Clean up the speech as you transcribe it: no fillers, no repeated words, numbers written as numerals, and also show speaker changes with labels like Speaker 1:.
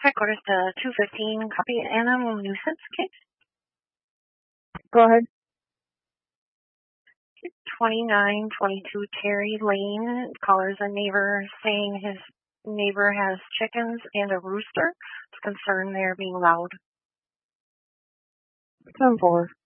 Speaker 1: Headquarters to 215, copy animal nuisance case.
Speaker 2: Go ahead.
Speaker 1: 2922 Terry Lane. Caller's a neighbor saying his neighbor has chickens and a rooster. It's concerned they're being loud.
Speaker 2: 10-4.